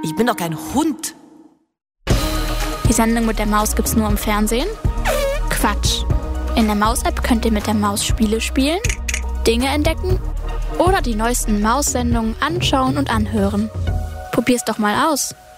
Ich bin doch kein Hund. Die Sendung mit der Maus gibt's nur im Fernsehen? Quatsch. In der Maus-App könnt ihr mit der Maus Spiele spielen, Dinge entdecken oder die neuesten Maus-Sendungen anschauen und anhören. Probier's doch mal aus.